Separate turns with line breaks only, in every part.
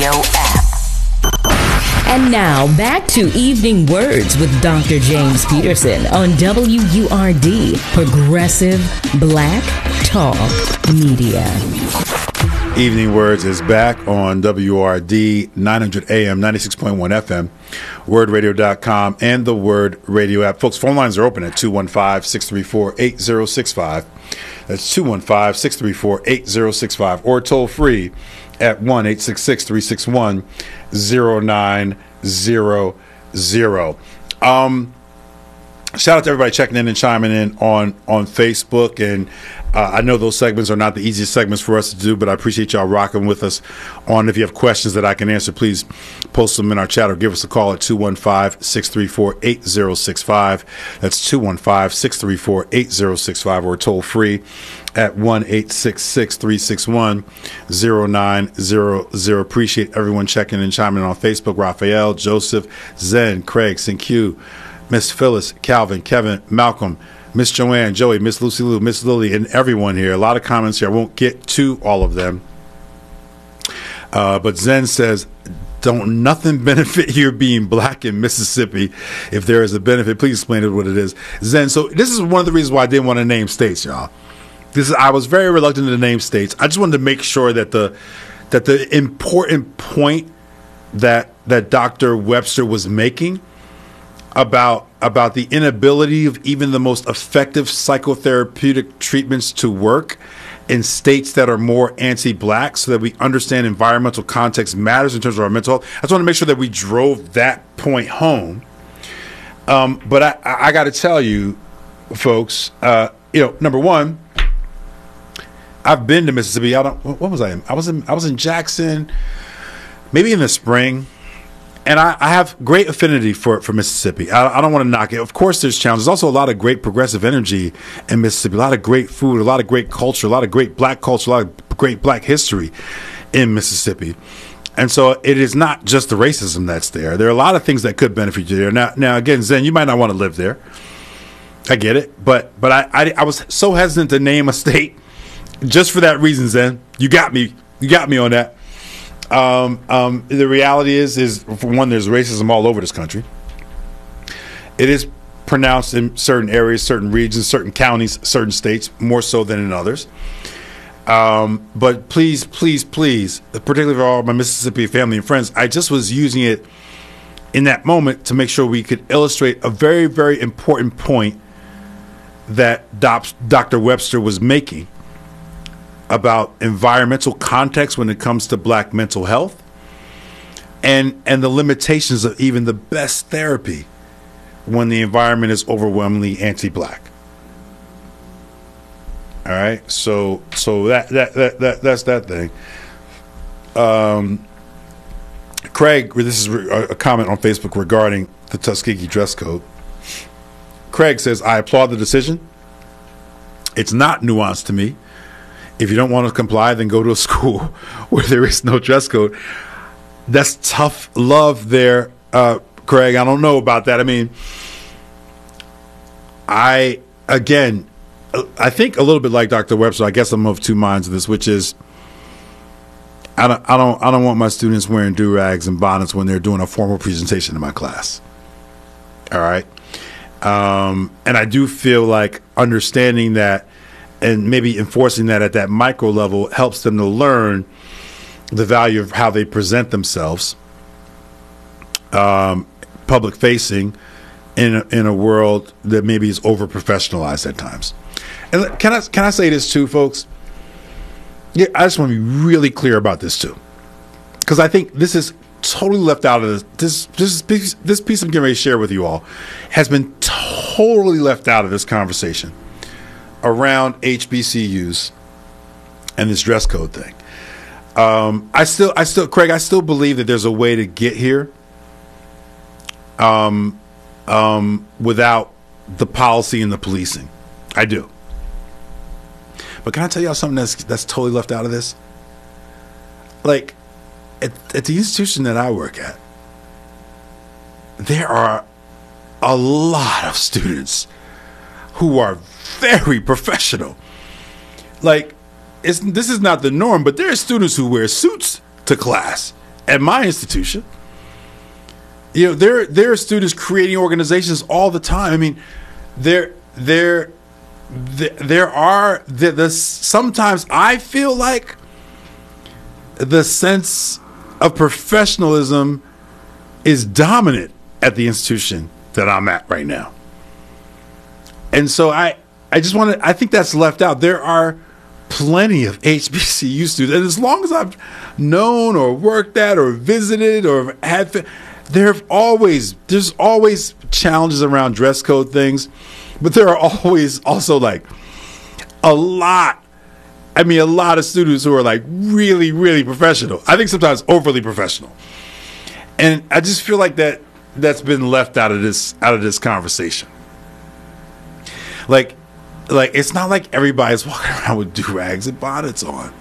Radio app.
And now, back to Evening Words with Dr. James Peterson on WURD, Progressive Black Talk Media.
Evening Words is back on WRD 900 AM, 96.1 FM, wordradio.com, and the Word Radio app. Folks, phone lines are open at 215-634-8065. That's 215-634-8065, or toll free at 1-866-361-0900. Shout out to everybody checking in and chiming in on Facebook. And I know those segments are not the easiest segments for us to do, but I appreciate y'all rocking with us on. If you have questions that I can answer, please post them in our chat or give us a call at 215-634-8065. That's 215-634-8065, or toll free at 1-866-361-0900. Appreciate everyone checking and chiming in on Facebook. Raphael, Joseph, Zen, Craig, Q, Miss Phyllis, Calvin, Kevin, Malcolm, Miss Joanne, Joey, Miss Lucy Lou, Miss Lily, and everyone here. A lot of comments here. I won't get to all of them. But Zen says, don't nothing benefit your being black in Mississippi. If there is a benefit, please explain what it is. Zen, so this is one of the reasons why I didn't want to name states, y'all. I was very reluctant to name states. I just wanted to make sure that the important point that Dr. Webster was making about the inability of even the most effective psychotherapeutic treatments to work in states that are more anti-black, so that we understand environmental context matters in terms of our mental health. I just want to make sure that we drove that point home. But I got to tell you, folks, number one, I've been to Mississippi. What was I in? I was in Jackson, maybe in the spring. And I have great affinity for Mississippi. I don't want to knock it. Of course, there's challenges. There's also a lot of great progressive energy in Mississippi, a lot of great food, a lot of great culture, a lot of great black culture, a lot of great black history in Mississippi. And so it is not just the racism that's there. There are a lot of things that could benefit you there. Now again, Zen, you might not want to live there. I get it. But I was so hesitant to name a state just for that reason, Zen. You got me. You got me on that. The reality is for one, there's racism all over this country. It is pronounced in certain areas, certain regions, certain counties, certain states, more so than in others. But please, particularly for all my Mississippi family and friends, I just was using it in that moment to make sure we could illustrate a very, very important point that Dr. Webster was making about environmental context when it comes to black mental health, and the limitations of even the best therapy when the environment is overwhelmingly anti-black. All right, so that's that thing. Craig, this is a comment on Facebook regarding the Tuskegee dress code. Craig says, I applaud the decision. It's not nuanced to me. If you don't want to comply, then go to a school where there is no dress code. That's tough love there, Craig. I don't know about that. I mean, I think a little bit like Dr. Webster. I guess I'm of two minds of this, which is I don't want my students wearing do-rags and bonnets when they're doing a formal presentation in my class. All right. And I do feel like understanding that and maybe enforcing that at that micro level helps them to learn the value of how they present themselves, public facing, in a world that maybe is over professionalized at times. And can I say this too, folks? Yeah, I just want to be really clear about this too, because I think this is totally left out of this. This piece I'm getting ready to share with you all has been totally left out of this conversation around HBCUs and this dress code thing. I still, Craig, I still believe that there's a way to get here without the policy and the policing. I do. But can I tell y'all something that's totally left out of this? Like, at the institution that I work at, there are a lot of students who are very professional. Like, this is not the norm, but there are students who wear suits to class at my institution. There are students creating organizations all the time. I mean, sometimes I feel like the sense of professionalism is dominant at the institution that I'm at right now. And so I think that's left out. There are plenty of HBCU students, and as long as I've known or worked at or visited or had, there's always challenges around dress code things, but there are always also like a lot of students who are like really, really professional. I think sometimes overly professional. And I just feel like that's been left out of this conversation. Like it's not like everybody's walking around with do-rags and bonnets on.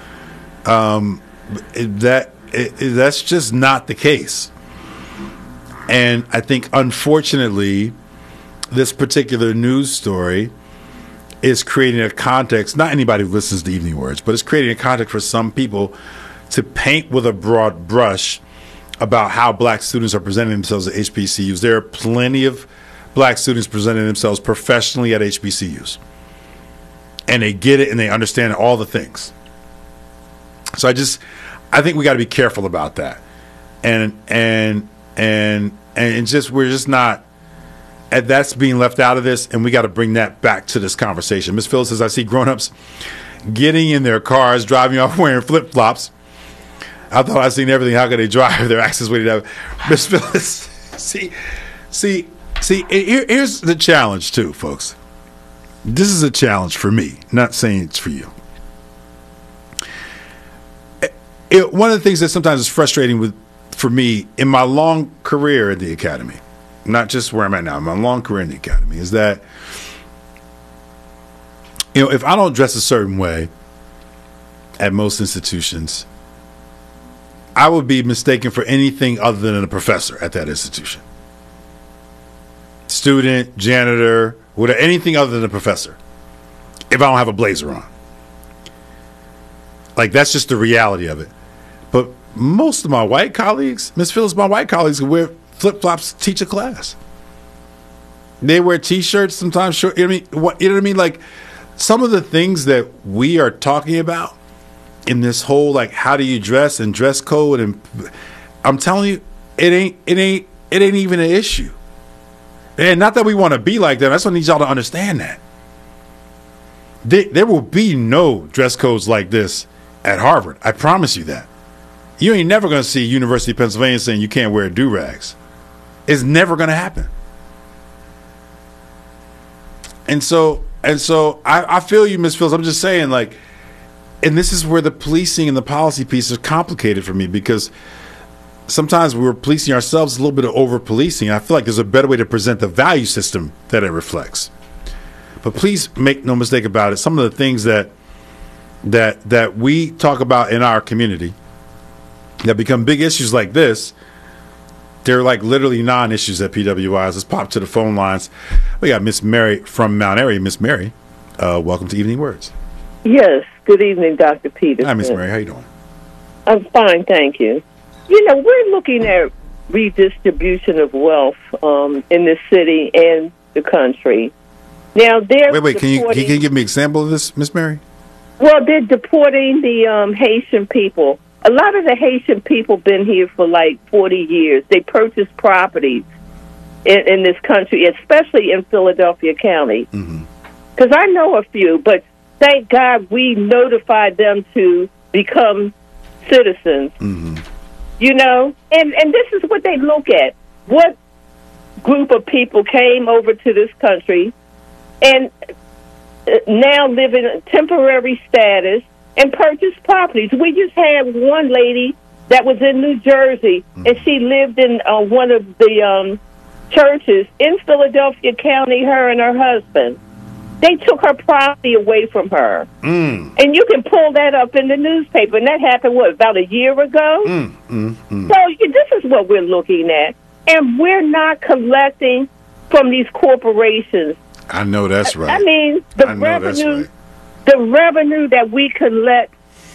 That's just not the case. And I think, unfortunately, this particular news story is creating a context, not anybody who listens to Evening Words, but it's creating a context for some people to paint with a broad brush about how black students are presenting themselves at HBCUs. There are plenty of black students presenting themselves professionally at HBCUs. And they get it and they understand all the things. So I think we got to be careful about that. And we're just not, and that's being left out of this, and we got to bring that back to this conversation. Ms. Phyllis says, I see grown-ups getting in their cars, driving off wearing flip-flops. I thought I'd seen everything. How could they drive? Their access way to have. Ms. Phyllis, see, here's the challenge too, folks. This is a challenge for me, not saying it's for you. One of the things that sometimes is frustrating for me in my long career at the academy, not just where I'm at now, my long career in the academy, is that, if I don't dress a certain way at most institutions, I would be mistaken for anything other than a professor at that institution. Student, janitor, whatever, anything other than a professor, if I don't have a blazer on. Like, that's just the reality of it. But most of my white colleagues, Ms. Phyllis, my white colleagues who wear flip-flops to teach a class. They wear T-shirts, sometimes short. You know what I mean? Like, some of the things that we are talking about in this whole, like, how do you dress and dress code, and I'm telling you, it ain't even an issue. And not that we want to be like that. I just want to need y'all to understand that. There will be no dress codes like this at Harvard. I promise you that. You ain't never going to see University of Pennsylvania saying you can't wear do-rags. It's never going to happen. And so I feel you, Ms. Phillips. I'm just saying, like, and this is where the policing and the policy piece are complicated for me, because sometimes we're policing ourselves, a little bit of over-policing. I feel like there's a better way to present the value system that it reflects. But please make no mistake about it. Some of the things that we talk about in our community that become big issues like this, they're like literally non-issues at PWIs. Let's pop to the phone lines. We got Miss Mary from Mount Airy. Miss Mary, welcome to Evening Words.
Yes. Good evening, Dr. Peterson.
Hi, Miss Mary. How you doing?
I'm fine, thank you. We're looking at redistribution of wealth in the city and the country. Now,
wait. Can you give me an example of this, Miss Mary?
Well, they're deporting the Haitian people. A lot of the Haitian people been here for like 40 years. They purchased properties in this country, especially in Philadelphia County. Because I know a few, but thank God we notified them to become citizens. And this is what they look at. What group of people came over to this country and now live in a temporary status and purchase properties. We just had one lady that was in New Jersey, and she lived in one of the churches in Philadelphia County, her and her husband. They took her property away from her. And you can pull that up in the newspaper. And that happened, about a year ago? So this is what we're looking at. And we're not collecting from these corporations.
I know that's right.
I mean, the revenue that we collect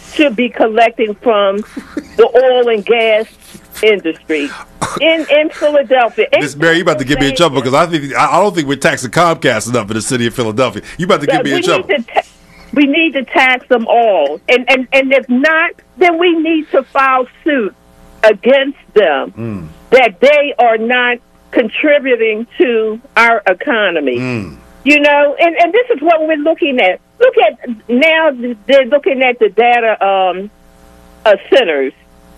should be collecting from the oil and gas industry in Philadelphia.
Miss Mary, you about to get me in trouble because I don't think we're taxing Comcast enough in the city of Philadelphia. You about to get me in trouble.
We need to tax them all, and if not, then we need to file suit against them that they are not contributing to our economy. You know, and this is what we're looking at. Look at now; they're looking at the data centers.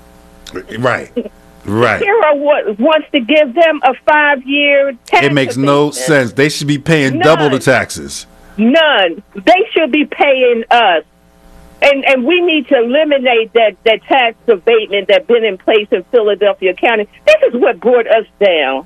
Right.
Kira wants to give them a 5-year tax.
It makes no sense. They should be paying double the taxes.
None. They should be paying us. And we need to eliminate that tax abatement that's been in place in Philadelphia County. This is what brought us down.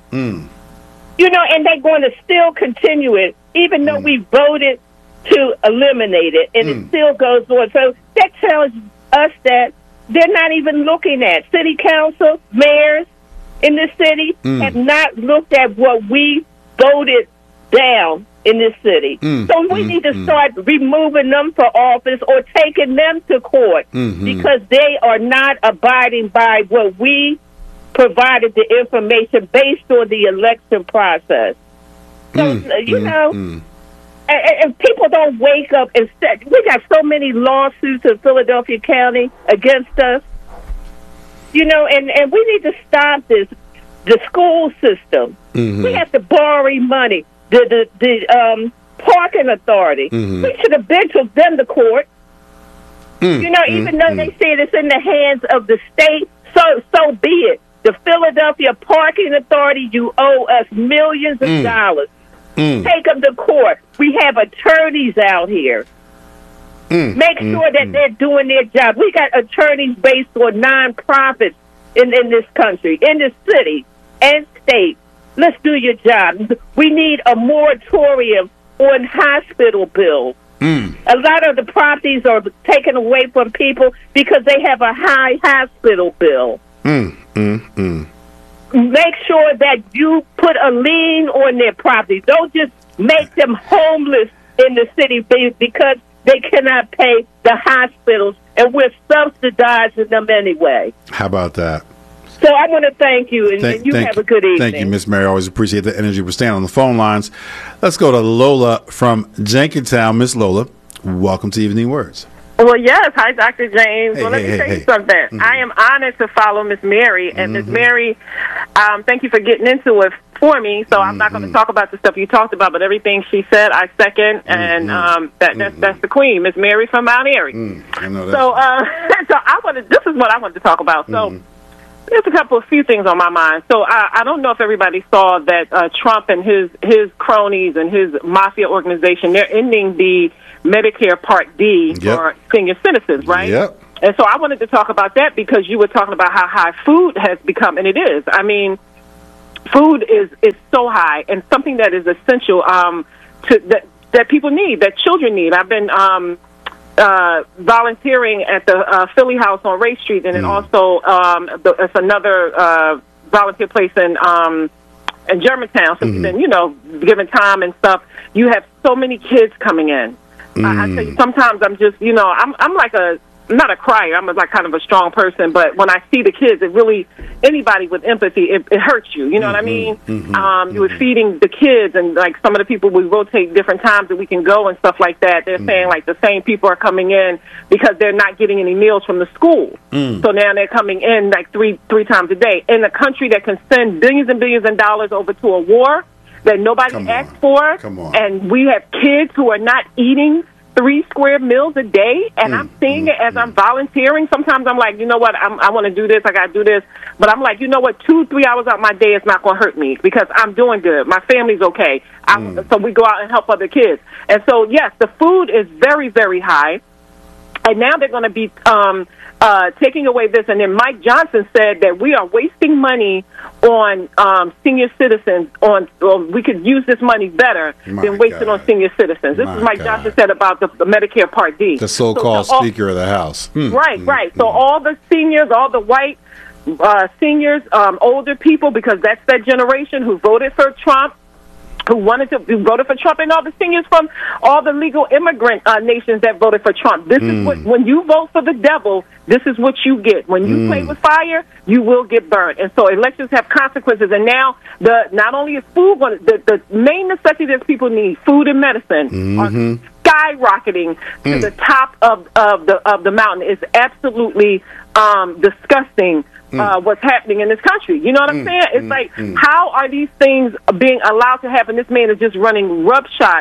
You know, and they're going to still continue it, even though we voted to eliminate it, and it still goes on. So that tells us that they're not even looking at city council, mayors in the city have not looked at what we voted down in this city. So we need to start removing them for office or taking them to court because they are not abiding by what we provided the information based on the election process. So, you know, and people don't wake up and say, we got so many lawsuits in Philadelphia County against us, you know, and we need to stop this. The school system, we have to borrow money. The parking authority, we should have been took them to court. You know, even though they say it's in the hands of the state, so be it. The Philadelphia Parking Authority, you owe us millions of dollars. Take them to court. We have attorneys out here. Make sure that they're doing their job. We got attorneys based on nonprofits in this country, in this city and state. Let's do your job. We need a moratorium on hospital bills. A lot of the properties are taken away from people because they have a high hospital bill. Make sure that you put a lien on their property. Don't just make them homeless in the city because they cannot pay the hospitals, and we're subsidizing them anyway.
How about that?
So I want to thank you, and you have a good evening.
Thank you, Miss Mary. Always appreciate the energy. We're staying on the phone lines. Let's go to Lola from Jenkintown. Miss Lola, welcome to Evening Words.
Well, yes. Hi, Dr. James. Let me tell you something.
Mm-hmm.
I am honored to follow Miss Mary. And Miss Mary, thank you for getting into it for me. So I'm not going to talk about the stuff you talked about, but everything she said, I second. And that's the queen, Miss Mary from Mount Airy.
I know that.
So, this is what I wanted to talk about. So there's few things on my mind. So I don't know if everybody saw that Trump and his cronies and his mafia organization, they're ending the Medicare Part D for senior citizens, right?
Yep.
And so I wanted to talk about that because you were talking about how high food has become, and it is. I mean, food is so high, and something that is essential that people need, that children need. I've been volunteering at the Philly House on Ray Street, and then also it's another volunteer place in Germantown. So we've been, given time and stuff. You have so many kids coming in. I tell you, sometimes I'm just, I'm like not a crier. I'm like kind of a strong person, but when I see the kids, it really, anybody with empathy, it hurts you. You know what I mean? You were feeding the kids, and like some of the people, we rotate different times that we can go and stuff like that. They're saying like the same people are coming in because they're not getting any meals from the school. So now they're coming in like three times a day. In a country that can send billions and billions of dollars over to a war that nobody asked for, and we have kids who are not eating 3 square meals a day, and I'm seeing it as I'm volunteering. Sometimes I'm like, you know what, I want to do this, I got to do this, but I'm like, you know what, 2-3 hours out my day is not going to hurt me because I'm doing good. My family's okay. So we go out and help other kids. And so, yes, the food is very, very high, and now they're going to be taking away this. And then Mike Johnson said that we are wasting money on senior citizens. We could use this money better than wasting on senior citizens. This is Mike Johnson said about the Medicare Part D.
The so-called Speaker of the House.
Right. So all the seniors, all the white seniors, older people, because that's that generation who voted for Trump, who voted for Trump, and all the seniors from all the legal immigrant nations that voted for Trump. This is what, when you vote for the devil, this is what you get. When you play with fire, you will get burned. And so elections have consequences. And now, not only is food, the main necessity that people need, food and medicine, are skyrocketing to the top of the mountain. Is absolutely disgusting. What's happening in this country. You know what I'm saying? It's like, how are these things being allowed to happen? This man is just running roughshod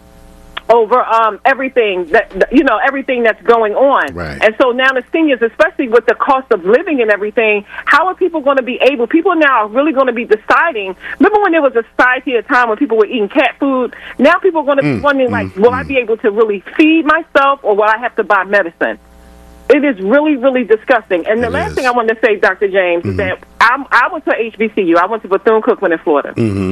over everything everything that's going on.
Right.
And so now the seniors, especially with the cost of living and everything, how are people going to be able? People now are really going to be deciding. Remember when there was a society at a time when people were eating cat food? Now people are going to be wondering, will I be able to really feed myself, or will I have to buy medicine? It is really, really disgusting. And the last thing I wanted to say, Dr. James, is that I went to HBCU. I went to Bethune-Cookman in Florida.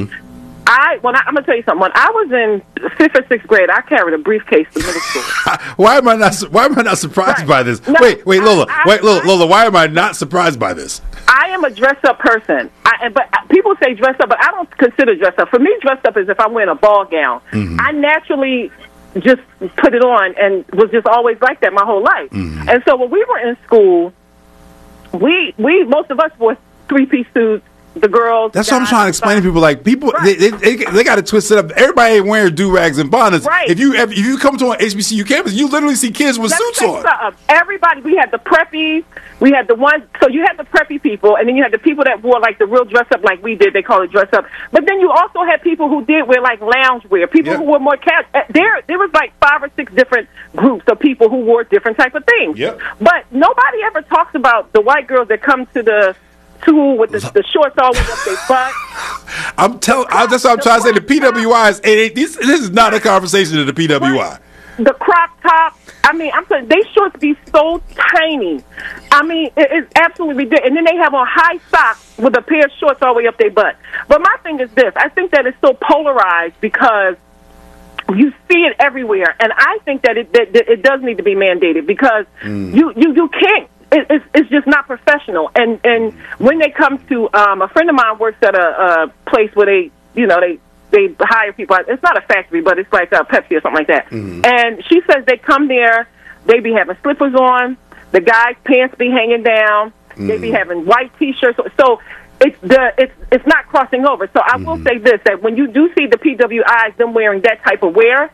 I'm going to tell you something. When I was in 5th or 6th grade, I carried a briefcase to middle school.
Why am I not surprised by this? No, wait, Lola. Lola, why am I not surprised by this?
I am a dress-up person. But people say dress up, but I don't consider dress up. For me, dress up is if I'm wearing a ball gown. I naturally just put it on and was just always like that my whole life. And so when we were in school, we most of us wore 3-piece suits. The girls.
That's what I'm trying to explain to people. Like, people, they got to twist it up. Everybody ain't wearing do-rags and bonnets.
Right.
If you come to an HBCU campus, you literally see kids with suits on.
Everybody, we had the preppies. We had the ones, so you had the preppy people, and then you had the people that wore, like, the real dress up like we did. They call it dress up. But then you also had people who did wear, like, lounge wear. People who were more casual. There was, like, 5 or 6 different groups of people who wore different type of things.
Yep.
But nobody ever talks about the white girls that come to the school with the shorts all the way up their butt.
That's what I'm trying to say. The PWI this is not a conversation to the PWI.
The crop top. I mean, I'm saying they shorts be so tiny. I mean, it's absolutely ridiculous. And then they have on high socks with a pair of shorts all the way up their butt. But my thing is this: I think that it's so polarized because you see it everywhere, and I think that it does need to be mandated because you can't. It's just not professional. And when they come to a friend of mine works at a place where they hire people. It's not a factory, but it's like a Pepsi or something like that. And she says they come there, they be having slippers on, the guys' pants be hanging down, they be having white T-shirts. So it's not crossing over. So I will say this: that when you do see the PWIs them wearing that type of wear,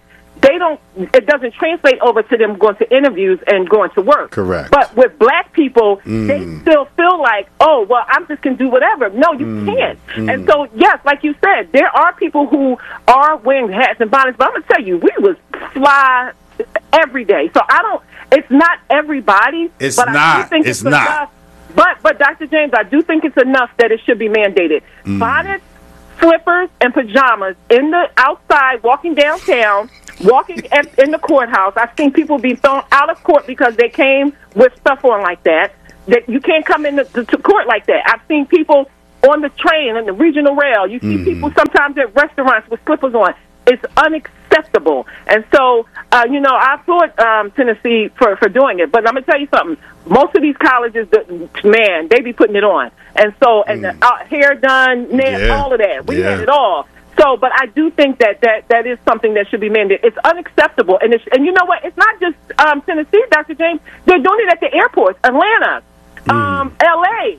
it doesn't translate over to them going to interviews and going to work.
Correct.
But with black people, they still feel like, oh, well, I'm just going to do whatever. No, you can't. And so, yes, like you said, there are people who are wearing hats and bonnets, but I'm going to tell you, we was fly every day. So it's not everybody.
It's
but
not.
I do think it's not. Enough. But Dr. James, I do think it's enough that it should be mandated. Bonnets, slippers, and pajamas outside, walking downtown, walking in the courthouse. I've seen people be thrown out of court because they came with stuff on like that. That you can't come into to court like that. I've seen people on the train and the regional rail. You see people sometimes at restaurants with slippers on. It's unacceptable. And so, I applaud Tennessee for doing it. But I'm going to tell you something. Most of these colleges, man, they be putting it on. And so, and the hair done, nails, all of that. We had it all. So, but I do think that is something that should be mandated. It's unacceptable. And you know what? It's not just Tennessee, Dr. James. They're doing it at the airports, Atlanta, L.A.,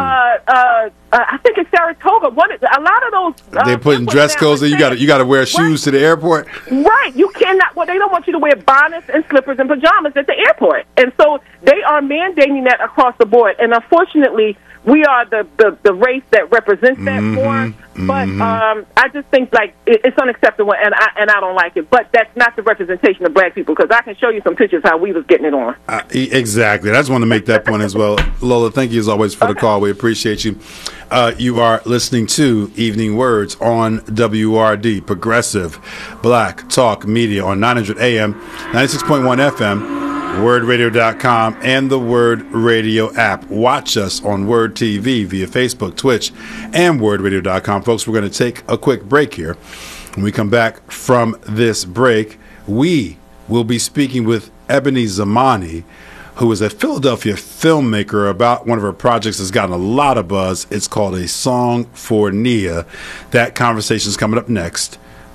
I think it's Saratoga. A lot of those
they're putting dress codes in. You got to wear shoes to the airport.
Right. You cannot. Well, they don't want you to wear bonnets and slippers and pajamas at the airport, and so they are mandating that across the board. And unfortunately, we are the race that represents that more. But I just think like it's unacceptable, and I don't like it. But that's not the representation of black people, because I can show you some pictures how we was getting it on.
Exactly. I just want to make that point as well. Lola, thank you as always for the call. We appreciate you. You are listening to Evening Words on WRD, Progressive Black Talk Media on 900 AM, 96.1 FM. WordRadio.com and the Word Radio app. Watch us on Word TV via Facebook, Twitch, and WordRadio.com. Folks, we're going to take a quick break here. When we come back from this break, we will be speaking with Ebony Zamani, who is a Philadelphia filmmaker, about one of her projects that's gotten a lot of buzz. It's called A Song for Nia. That conversation is coming up next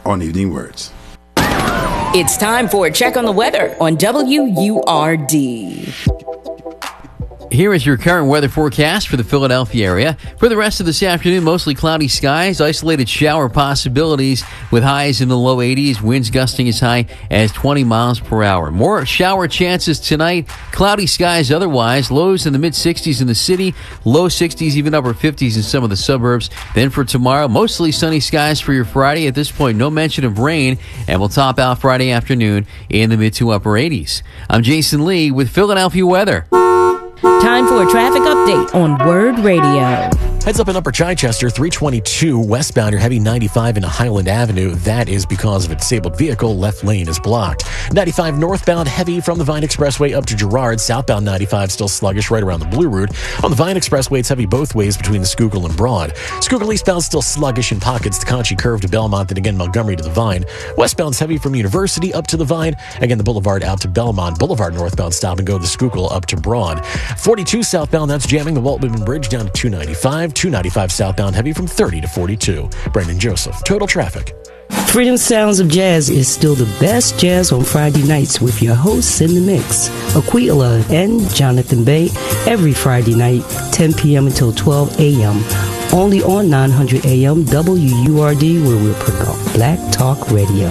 on Evening Words.
It's time for a check on the weather on WURD.
Here is your current weather forecast for the Philadelphia area. For the rest of this afternoon, mostly cloudy skies, isolated shower possibilities with highs in the low 80s, winds gusting as high as 20 miles per hour. More shower chances tonight, cloudy skies otherwise, lows in the mid-60s in the city, low 60s, even upper 50s in some of the suburbs. Then for tomorrow, mostly sunny skies for your Friday. At this point, no mention of rain, and we'll top out Friday afternoon in the mid to upper 80s. I'm Jason Lee with Philadelphia weather.
Time for a traffic update on Word Radio.
Heads up in Upper Chichester, 322 westbound, your heavy 95 into Highland Avenue. That is because of a disabled vehicle. Left lane is blocked. 95 northbound, heavy from the Vine Expressway up to Girard. Southbound 95 still sluggish right around the Blue Route. On the Vine Expressway, it's heavy both ways between the Schuylkill and Broad. Schuylkill eastbound still sluggish in pockets. The Conchie curve to Belmont, then again Montgomery to the Vine. Westbound's heavy from University up to the Vine. Again, the Boulevard out to Belmont. Boulevard northbound stop and go to Schuylkill up to Broad. 42 southbound, that's jamming the Walt Whitman Bridge down to 295. 295 southbound heavy from 30 to 42. Brandon Joseph, Total Traffic.
Freedom Sounds of Jazz is still the best jazz on Friday nights with your hosts in the mix, Aquila and Jonathan Bay, every Friday night, 10 p.m. until 12 a.m. Only on 900 a.m. WURD, where we'll promote Black Talk Radio.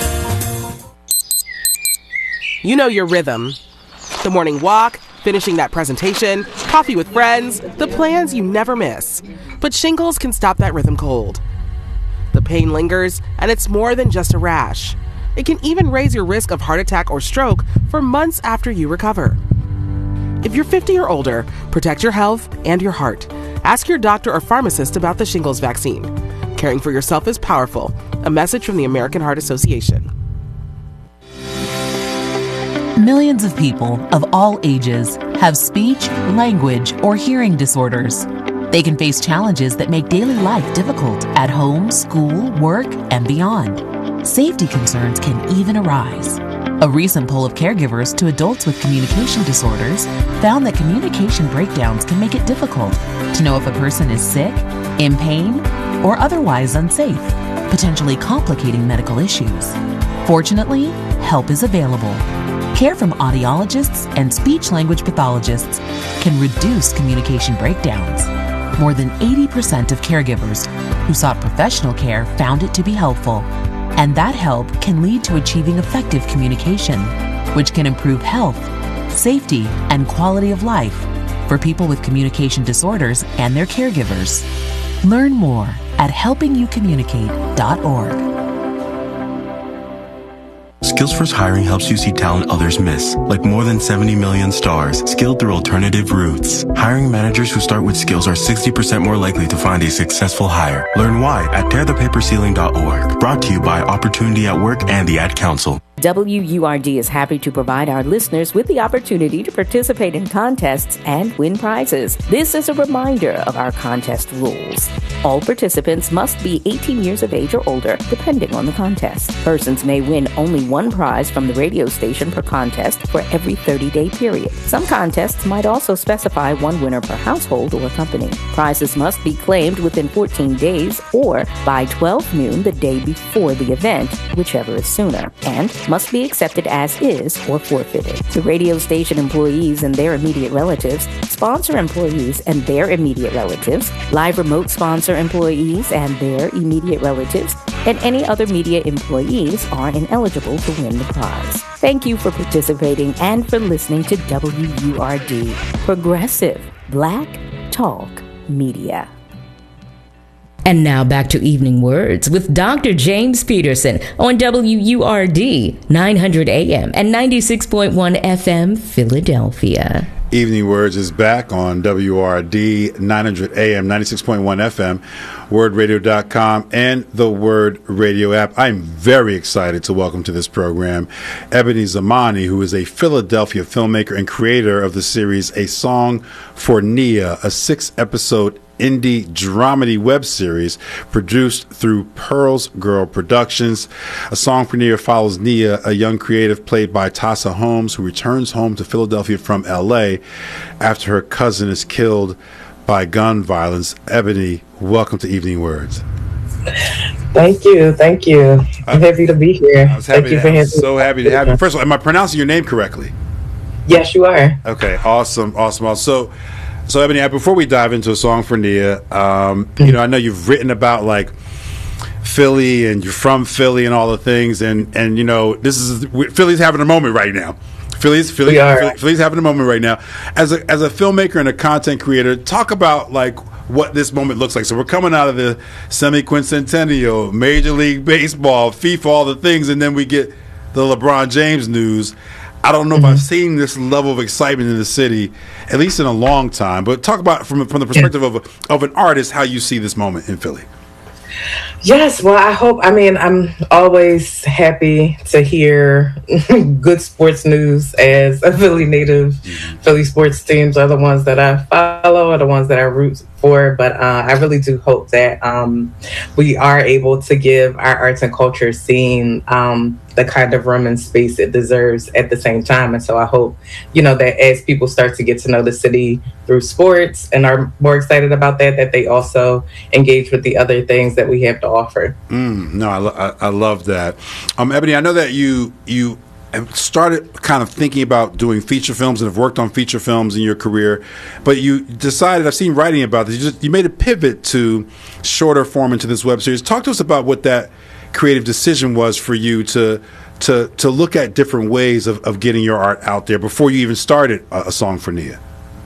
You know your rhythm. The morning walk, finishing that presentation, coffee with friends, the plans you never miss. But shingles can stop that rhythm cold. The pain lingers, and it's more than just a rash. It can even raise your risk of heart attack or stroke for months after you recover. If you're 50 or older, protect your health and your heart. Ask your doctor or pharmacist about the shingles vaccine. Caring for yourself is powerful. A message from the American Heart Association.
Millions of people of all ages have speech, language, or hearing disorders. They can face challenges that make daily life difficult at home, school, work, and beyond. Safety concerns can even arise. A recent poll of caregivers to adults with communication disorders found that communication breakdowns can make it difficult to know if a person is sick, in pain, or otherwise unsafe, potentially complicating medical issues. Fortunately, help is available. Care from audiologists and speech-language pathologists can reduce communication breakdowns. More than 80% of caregivers who sought professional care found it to be helpful, and that help can lead to achieving effective communication, which can improve health, safety, and quality of life for people with communication disorders and their caregivers. Learn more at helpingyoucommunicate.org.
SkillsFirst Hiring helps you see talent others miss, like more than 70 million stars, skilled through alternative routes. Hiring managers who start with skills are 60% more likely to find a successful hire. Learn why at tearthepaperceiling.org. Brought to you by Opportunity at Work and the Ad Council.
WURD is happy to provide our listeners with the opportunity to participate in contests and win prizes. This is a reminder of our contest rules. All participants must be 18 years of age or older, depending on the contest. Persons may win only one prize from the radio station per contest for every 30-day period. Some contests might also specify one winner per household or company. Prizes must be claimed within 14 days or by 12 noon the day before the event, whichever is sooner, and must be accepted as is or forfeited. The radio station employees and their immediate relatives, sponsor employees and their immediate relatives, live remote sponsor employees and their immediate relatives, and any other media employees are ineligible to win the prize. Thank you for participating and for listening to WURD, Progressive Black Talk Media. And now back to Evening Words with Dr. James Peterson on WURD 900 AM and 96.1 FM Philadelphia.
Evening Words is back on WRD 900 AM, 96.1 FM, wordradio.com, and the Word Radio app. I'm very excited to welcome to this program Ebony Zamani, who is a Philadelphia filmmaker and creator of the series A Song for Nia, a 6-episode indie dramedy web series produced through Pearls Girl Productions. A Song for Nia follows Nia, a young creative played by Tassa Holmes, who returns home to Philadelphia from L.A. after her cousin is killed by gun violence. Ebony, welcome to Evening Words.
Thank you. I'm happy to be here. Thank you for having me.
So happy to have you. First of all, am I pronouncing your name correctly?
Yes, you are.
Okay, awesome. So Ebony, before we dive into a song for Nia, you know, I know you've written about like Philly and you're from Philly and all the things, and you know, Philly's having a moment right now. Philly's having a moment right now. As a filmmaker and a content creator, talk about like what this moment looks like. So we're coming out of the semi-quincentennial, Major League Baseball, FIFA, all the things, and then we get the LeBron James news. I don't know if I've seen this level of excitement in the city, at least in a long time. But talk about from the perspective of an artist, how you see this moment in Philly.
Yes, well, I'm always happy to hear good sports news as a Philly native. Philly sports teams are the ones that I follow, are the ones that I root for, but I really do hope that we are able to give our arts and culture scene the kind of room and space it deserves at the same time. And so I hope, you know, that as people start to get to know the city through sports and are more excited about that they also engage with the other things that we have to offer.
No, I love that. Ebony, I know that you have started kind of thinking about doing feature films and have worked on feature films in your career, but you decided, I've seen writing about this, you made a pivot to shorter form into this web series. Talk to us about what that creative decision was for you to look at different ways of getting your art out there before you even started A Song for Nia.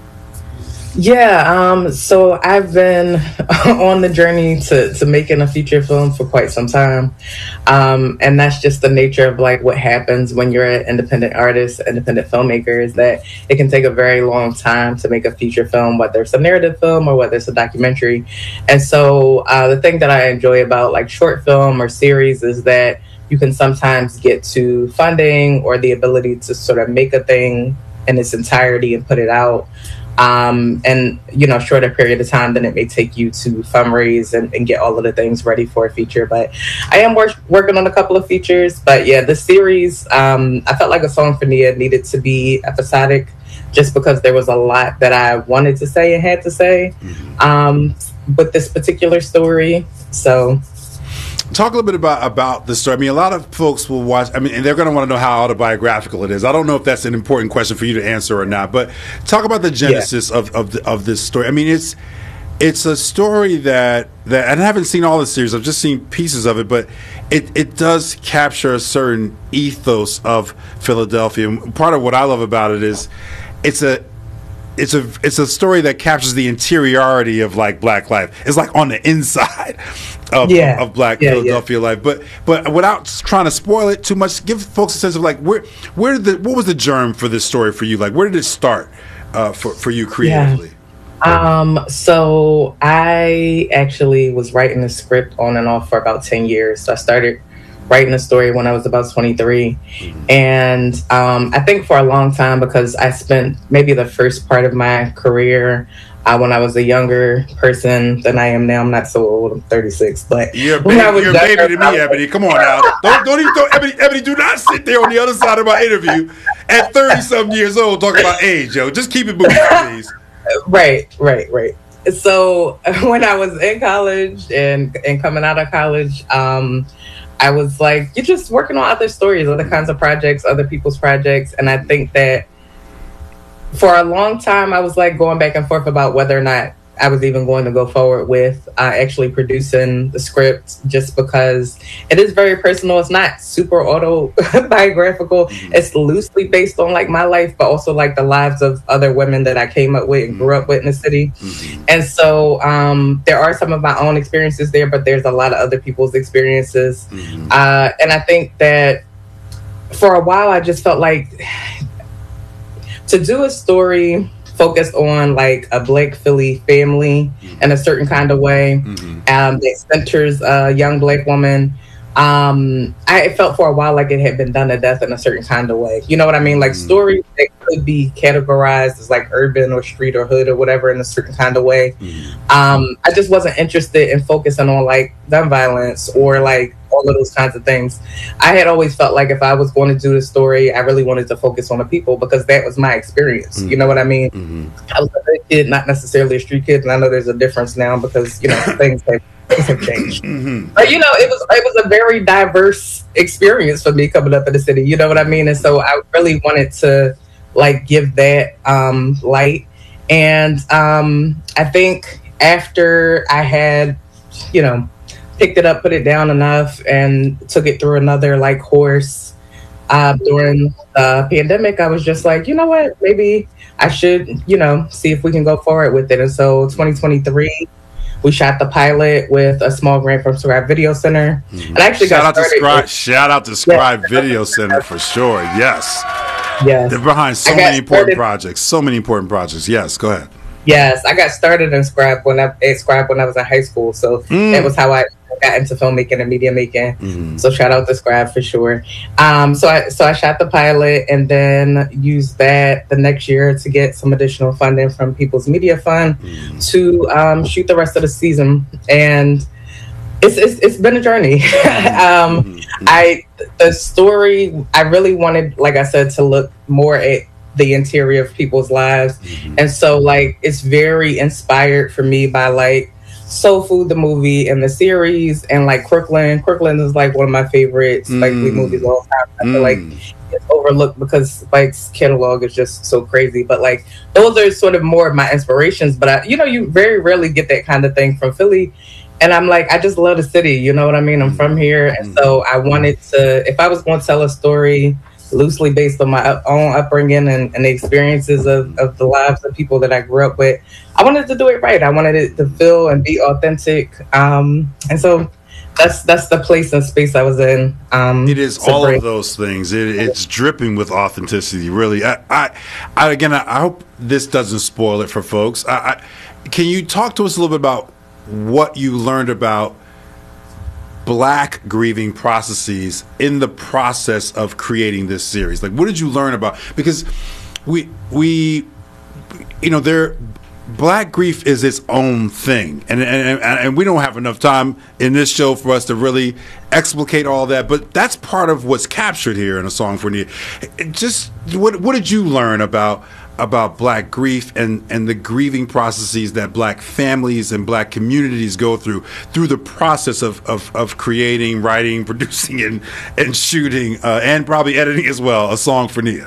Yeah, so I've been on the journey to making a feature film for quite some time. And that's just the nature of like what happens when you're an independent artist, independent filmmaker, is that it can take a very long time to make a feature film, whether it's a narrative film or whether it's a documentary. And so the thing that I enjoy about like short film or series is that you can sometimes get to funding or the ability to sort of make a thing in its entirety and put it out. And, you know, shorter period of time than it may take you to fundraise and get all of the things ready for a feature. But I am working on a couple of features. But yeah, the series, I felt like A Song for Nia needed to be episodic just because there was a lot that I wanted to say and had to say with this particular story. So...
Talk a little bit about the story. I mean, a lot of folks will watch, and they're going to want to know how autobiographical it is. I don't know if that's an important question for you to answer or not, but talk about the genesis of this story. I mean, it's a story that and I haven't seen all the series. I've just seen pieces of it, but it does capture a certain ethos of Philadelphia. And part of what I love about it is it's a story that captures the interiority of like Black life. It's like on the inside of Black Philadelphia life. But without trying to spoil it too much, give folks a sense of like what was the germ for this story for you? Like where did it start for you creatively?
So I actually was writing the script on and off for about 10 years. So I started writing a story when I was about 23. And I think for a long time, because I spent maybe the first part of my career when I was a younger person than I am now. I'm not so old. I'm 36, but
you're a baby to me, Ebony. Come on now. Don't even throw Ebony. Do not sit there on the other side of my interview at 30-something years old talking about age, yo. Just keep it moving, please.
Right. So when I was in college and coming out of college, I was like, you're just working on other stories, other kinds of projects, other people's projects. And I think that for a long time, I was like going back and forth about whether or not I was even going to go forward with actually producing the script, just because it is very personal. It's not super autobiographical. It's loosely based on like my life, but also like the lives of other women that I came up with and grew up with in the city. And so there are some of my own experiences there, but there's a lot of other people's experiences. And I think that for a while, I just felt like to do a story focused on like a Black Philly family in a certain kind of way that centers a young Black woman. I felt for a while like it had been done to death in a certain kind of way. You know what I mean? Like stories that could be categorized as like urban or street or hood or whatever in a certain kind of way. I just wasn't interested in focusing on like gun violence or like all of those kinds of things. I had always felt like if I was going to do this story, I really wanted to focus on the people because that was my experience. You know what I mean? I was a kid, not necessarily a street kid, and I know there's a difference now because, you know, things have things have changed. But you know, it was a very diverse experience for me coming up in the city. You know what I mean? And so I really wanted to like give that light. And I think after I had, you know, picked it up, put it down enough, and took it through another like course during the pandemic, I was just like, you know what, maybe I should, you know, see if we can go forward with it. And so 2023, we shot the pilot with a small grant from Scribe Video Center. And I actually
shout out to Scribe Video Center for sure. Yes. They're behind so many important projects. Yes, go ahead.
Yes, I got started in Scribe when I was in high school. So that was how I got into filmmaking and media making. So shout out to Scribe for sure. So I shot the pilot and then used that the next year to get some additional funding from People's Media Fund to shoot the rest of the season. And it's been a journey. The story, I really wanted, like I said, to look more at the interior of people's lives. And so like it's very inspired for me by like Soul Food the movie and the series, and like Crooklyn is like one of my favorite Spike Lee movies of all time. I feel like it's overlooked because Spike's catalog is just so crazy, but like those are sort of more of my inspirations. But you very rarely get that kind of thing from Philly. And I'm like, I just love the city, you know what I mean? I'm from here. And so I wanted to, if I was going to tell a story loosely based on my own upbringing and the experiences of the lives of people that I grew up with, I wanted to do it right. I wanted it to feel and be authentic. And so that's the place and space I was in.
It is all of those things. It's dripping with authenticity, really. I hope this doesn't spoil it for folks. Can you talk to us a little bit about what you learned about Black grieving processes in the process of creating this series? Like, what did you learn about? Because we Black grief is its own thing, and we don't have enough time in this show for us to really explicate all that. But that's part of what's captured here in A Song for Nia. Just what did you learn about Black grief and the grieving processes that Black families and Black communities go through the process of creating, writing, producing, and shooting, and probably editing as well, A Song for Nia?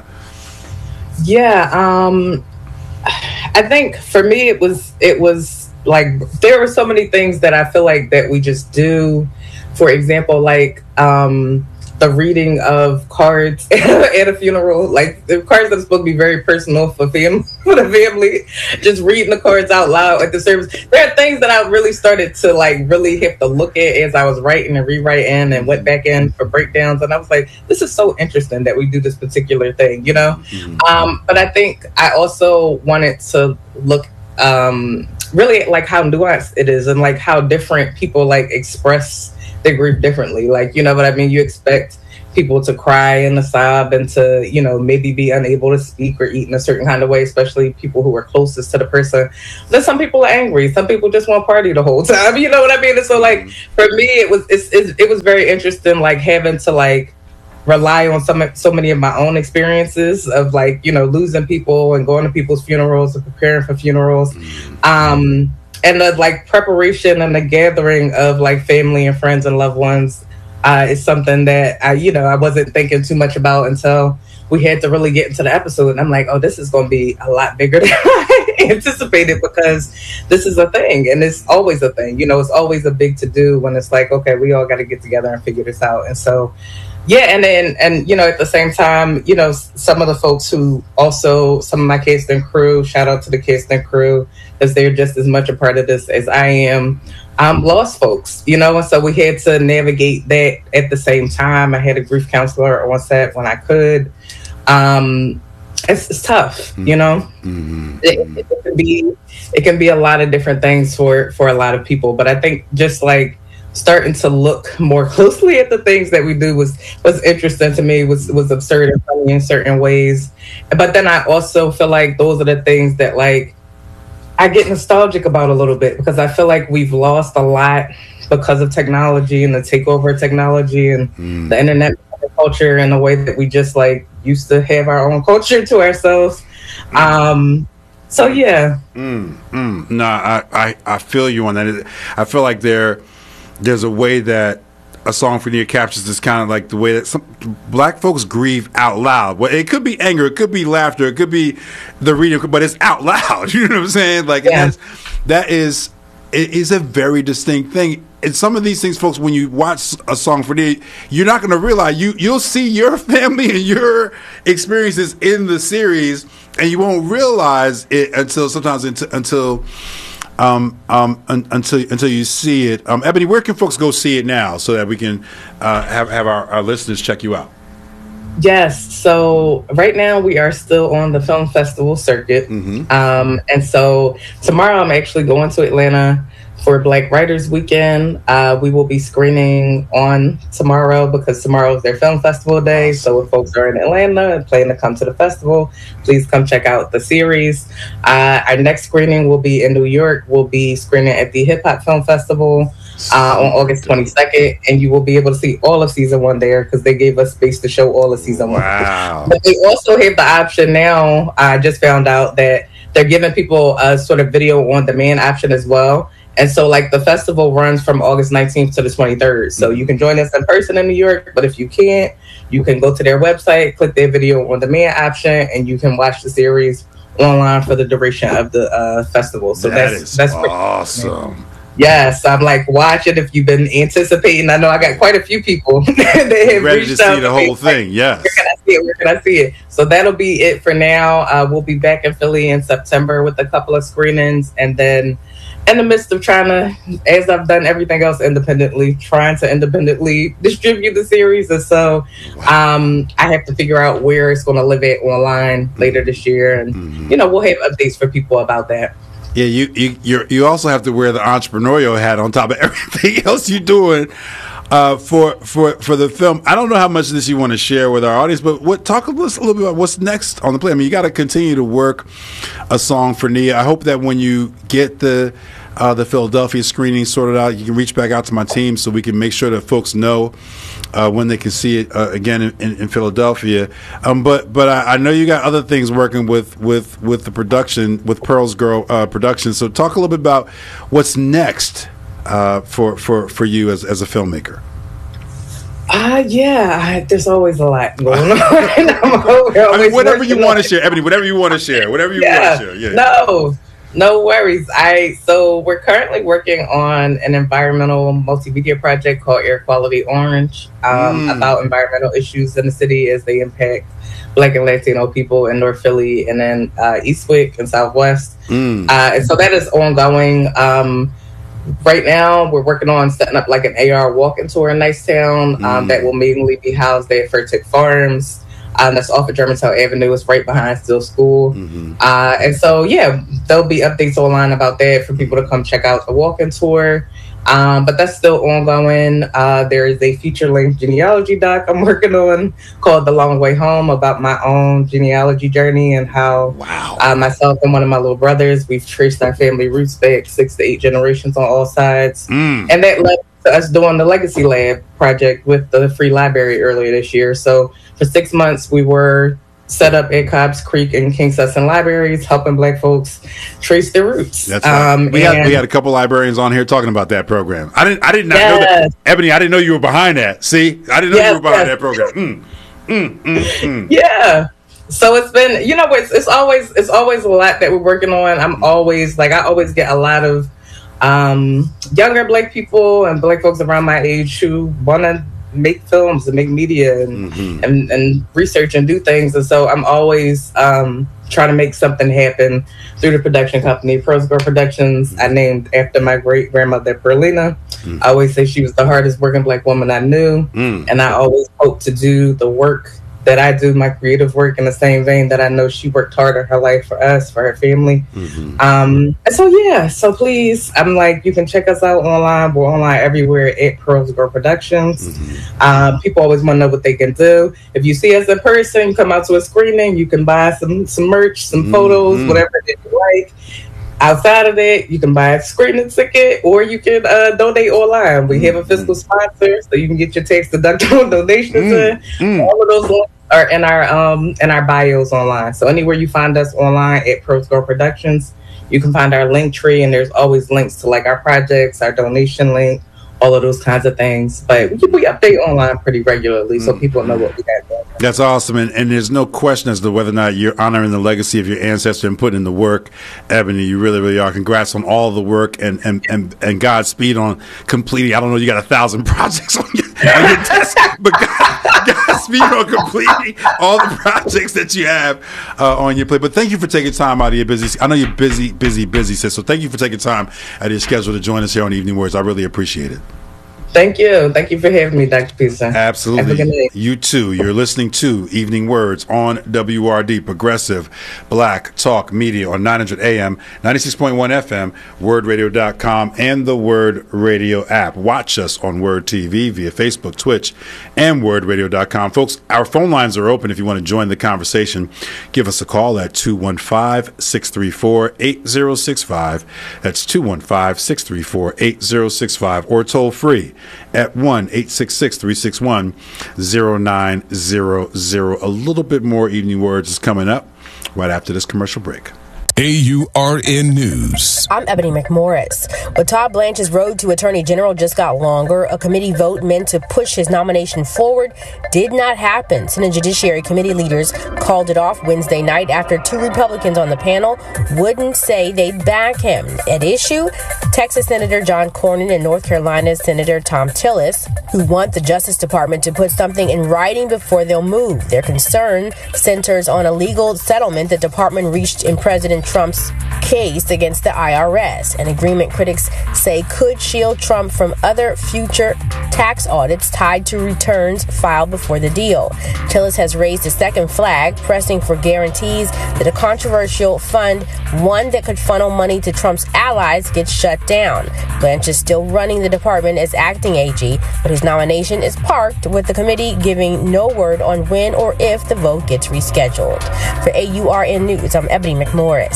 Yeah, I think for me it was like there were so many things that I feel like that we just do. For example, like the reading of cards at a funeral, like the cards that are supposed to be very personal for the family, just reading the cards out loud at the service. There are things that I really started to like really have to look at as I was writing and rewriting and went back in for breakdowns. And I was like, this is so interesting that we do this particular thing, you know? But I think I also wanted to look really at like how nuanced it is and like how different people like express their grief differently. Like, you know what I mean? You expect people to cry and to sob and to, you know, maybe be unable to speak or eat in a certain kind of way, especially people who are closest to the person. Then some people are angry. Some people just want to party the whole time. You know what I mean? And so like for me, it was very interesting, like having to like rely on so many of my own experiences of like, you know, losing people and going to people's funerals and preparing for funerals. And the like preparation and the gathering of like family and friends and loved ones is something that I wasn't thinking too much about until we had to really get into the episode. And I'm like, oh, this is going to be a lot bigger than I anticipated, because this is a thing, and it's always a thing. You know, it's always a big to do when it's like, okay, we all got to get together and figure this out. And so, yeah, and you know, at the same time, you know, some of the folks who also, some of my cast and crew, shout out to the cast and crew, because they're just as much a part of this as I am. Lost folks, you know, and so we had to navigate that at the same time. I had a grief counselor on set when I could. It's tough, you know. It can be a lot of different things for a lot of people, but I think just like starting to look more closely at the things that we do was interesting to me, was absurd and funny in certain ways. But then I also feel like those are the things that like I get nostalgic about a little bit, because I feel like we've lost a lot because of technology and the takeover of technology and the internet culture, and the way that we just like used to have our own culture to ourselves. So yeah.
No, I feel you on that. I feel like there's a way that A Song for Nia captures this kind of like the way that some black folks grieve out loud. Well, it could be anger, it could be laughter, it could be the reading, but it's out loud. You know what I'm saying? Like it is a very distinct thing. And some of these things, folks, when you watch A Song for Nia, you're not going to realize you'll see your family and your experiences in the series, and you won't realize it until you see it. Ebony, where can folks go see it now so that we can have our listeners check you out?
Yes. So right now we are still on the film festival circuit. And so tomorrow I'm actually going to Atlanta for Black Writers Weekend. We will be screening on tomorrow because tomorrow is their film festival day. So if folks are in Atlanta and plan to come to the festival, please come check out the series. Our next screening will be in New York. We'll be screening at the Hip Hop Film Festival on August 22nd, and you will be able to see all of season 1 there because they gave us space to show all of season 1.
Wow.
But they also have the option now. I just found out that they're giving people a sort of video on demand option as well. And so, like, the festival runs from August 19th to the 23rd. So you can join us in person in New York, but if you can't, you can go to their website, click their video on demand option, and you can watch the series online for the duration of the festival. So that's
awesome.
Yes, I'm like, watch it if you've been anticipating. I know I got quite a few people that have
ready
reached
to
out
see the whole thing. Yes.
Where can I see it? Where can I see it? So that'll be it for now. We'll be back in Philly in September with a couple of screenings, and then in the midst of trying to, as I've done everything else independently, trying to independently distribute the series. And so I have to figure out where it's going to live at online later this year. And, we'll have updates for people about that.
Yeah, you also have to wear the entrepreneurial hat on top of everything else you're doing for the film. I don't know how much of this you want to share with our audience, but talk a little bit about what's next on the play. I mean, you got to continue to work A Song for Nia. I hope that when you get the Philadelphia screening sorted out, you can reach back out to my team so we can make sure that folks know when they can see it again in Philadelphia. But I know you got other things working with the production, with Pearl's Girl production. So talk a little bit about what's next for you as a filmmaker.
There's always a lot going on.
I mean, whatever you want to share, Ebony. Whatever you want to share. Whatever you want to share. Yeah.
No worries. So we're currently working on an environmental multimedia project called Air Quality Orange, about environmental issues in the city as they impact Black and Latino people in North Philly and then Eastwick and Southwest. And so that is ongoing. Right now, we're working on setting up like an AR walking tour in Nicetown that will mainly be housed at Furtick Farms. That's off of Germantown Avenue. It's right behind Still School. And so, there'll be updates online about that for people to come check out the walking tour. But that's still ongoing. There is a feature-length genealogy doc I'm working on called The Long Way Home about my own genealogy journey and how myself and one of my little brothers, we've traced our family roots back 6 to 8 generations on all sides. And that led to us doing the Legacy Lab project with the Free Library earlier this year. So for 6 months, we were set up at Cobbs Creek and King Sutton libraries, helping Black folks trace their roots.
That's right. We had a couple librarians on here talking about that program. I did not know that. Ebony, I didn't know you were behind that. See, I didn't know you were behind that program.
Yeah. So it's been, it's always a lot that we're working on. I always get a lot of younger Black people and Black folks around my age who want to make films and make media and research and do things. And so I'm always trying to make something happen through the production company, Pearl's Girl Productions. I named after my great grandmother, Perlina. I always say she was the hardest working Black woman I knew. And I always hope to do the work that I do, my creative work, in the same vein that I know she worked hard in her life for us, for her family. And so please, I'm like, you can check us out online. We're online everywhere at Pearl's Girl Productions. People always want to know what they can do. If you see us in person, come out to a screening, you can buy some merch, some photos, whatever that you like. Outside of that, you can buy a screening ticket or you can donate online. We have a fiscal sponsor, so you can get your tax deductible donations in. All of those links are in our bios online. So anywhere you find us online at ProScore Productions, you can find our link tree, and there's always links to like our projects, our donation link, all of those kinds of things. But we update online pretty regularly so people know what we got going.
That's awesome. And there's no question as to whether or not you're honoring the legacy of your ancestor and putting in the work. Ebony, you really, really are. Congrats on all the work and Godspeed on completing. I don't know, you got 1,000 projects on your desk, but Godspeed on completing all the projects that you have on your plate. But thank you for taking time out of your busy. I know you're busy, sis. So thank you for taking time out of your schedule to join us here on Evening Words. I really appreciate it.
Thank you. Thank you for having me, Dr. Peterson.
Absolutely. You too. You're listening to Evening Words on WRD, Progressive Black Talk Media on 900 AM, 96.1 FM, wordradio.com, and the Word Radio app. Watch us on Word TV via Facebook, Twitch, and wordradio.com. Folks, our phone lines are open if you want to join the conversation. Give us a call at 215-634-8065. That's 215-634-8065, or toll free at 1-866-361-0900. A little bit more Evening Words is coming up right after this commercial break.
AURN News.
I'm Ebony McMorris. But Todd Blanche's road to Attorney General just got longer. A committee vote meant to push his nomination forward did not happen. Senate Judiciary Committee leaders called it off Wednesday night after 2 Republicans on the panel wouldn't say they'd back him. At issue, Texas Senator John Cornyn and North Carolina Senator Thom Tillis, who want the Justice Department to put something in writing before they'll move. Their concern centers on a legal settlement the department reached in President Trump's case against the IRS, an agreement critics say could shield Trump from other future tax audits tied to returns filed before the deal. Tillis has raised a second flag, pressing for guarantees that a controversial fund, one that could funnel money to Trump's allies, gets shut down. Blanche is still running the department as acting AG, but his nomination is parked, with the committee giving no word on when or if the vote gets rescheduled. For AURN News, I'm Ebony McMorris.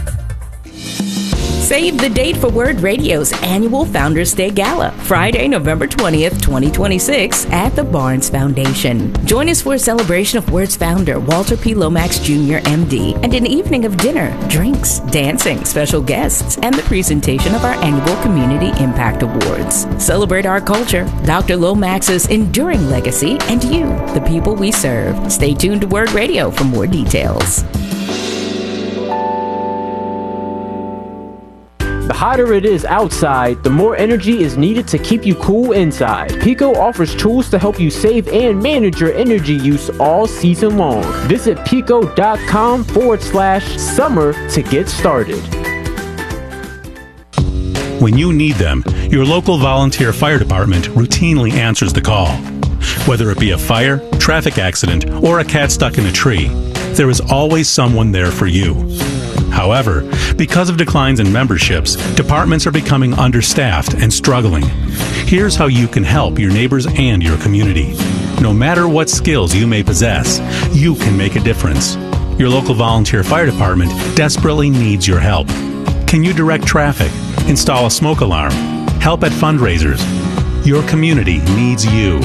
Save the date for Word Radio's annual Founders Day Gala, Friday, November 20th, 2026, at the Barnes Foundation. Join us for a celebration of Word's founder, Walter P. Lomax Jr., MD, and an evening of dinner, drinks, dancing, special guests, and the presentation of our annual Community Impact Awards. Celebrate our culture, Dr. Lomax's enduring legacy, and you, the people we serve. Stay tuned to Word Radio for more details.
The hotter it is outside, the more energy is needed to keep you cool inside. Pico offers tools to help you save and manage your energy use all season long. Visit pico.com/summer to get started.
When you need them, your local volunteer fire department routinely answers the call. Whether it be a fire, traffic accident, or a cat stuck in a tree, there is always someone there for you. However, because of declines in memberships, departments are becoming understaffed and struggling. Here's how you can help your neighbors and your community. No matter what skills you may possess, you can make a difference. Your local volunteer fire department desperately needs your help. Can you direct traffic, install a smoke alarm, help at fundraisers? Your community needs you.